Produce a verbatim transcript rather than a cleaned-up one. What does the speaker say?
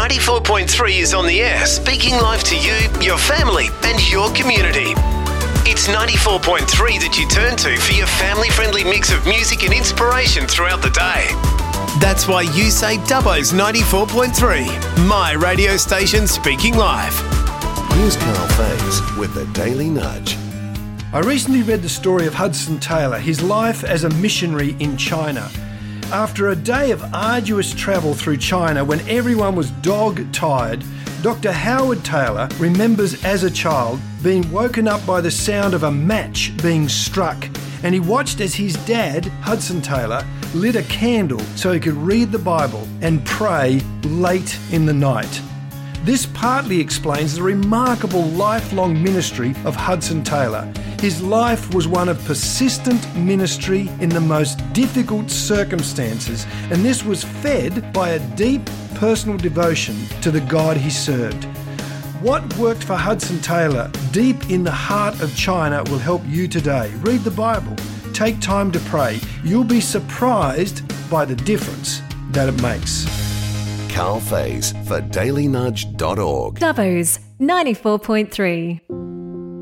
ninety-four point three is on the air, speaking live to you, your family and your community. It's ninety-four point three that you turn to for your family-friendly mix of music and inspiration throughout the day. That's why you say Dubbo's ninety-four point three, my radio station speaking live. Here's Carl Faze with the Daily Nudge. I recently read the story of Hudson Taylor, his life as a missionary in China. After a day of arduous travel through China when everyone was dog-tired, Doctor Howard Taylor remembers as a child being woken up by the sound of a match being struck, and he watched as his dad, Hudson Taylor, lit a candle so he could read the Bible and pray late in the night. This partly explains the remarkable lifelong ministry of Hudson Taylor. His life was one of persistent ministry in the most difficult circumstances, and this was fed by a deep personal devotion to the God he served. What worked for Hudson Taylor deep in the heart of China will help you today. Read the Bible. Take time to pray. You'll be surprised by the difference that it makes. Carl Faze for daily nudge dot org. Dubbo's ninety-four point three.